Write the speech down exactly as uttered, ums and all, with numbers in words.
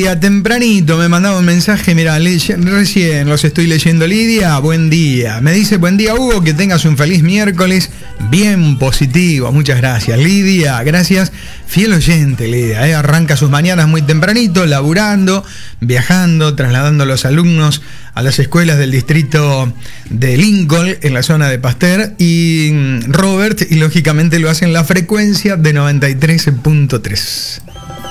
Lidia, tempranito me mandaba un mensaje, mira, recién los estoy leyendo. Lidia, buen día. Me dice, buen día Hugo, que tengas un feliz miércoles, bien positivo. Muchas gracias, Lidia, gracias. Fiel oyente, Lidia, ¿eh? Arranca sus mañanas muy tempranito, laburando, viajando, trasladando a los alumnos a las escuelas del distrito de Lincoln, en la zona de Pasteur, y Robert, y lógicamente lo hace en la frecuencia de noventa y tres punto tres.